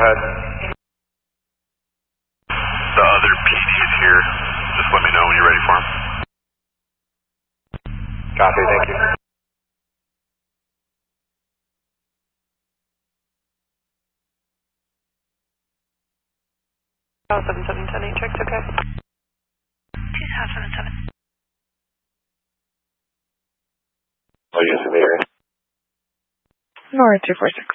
ahead. The other PD is here. Just let me know when you're ready for him. Copy, thank you. Oh, 7710 checked, okay. 2777. Oh, yes, there. North 246.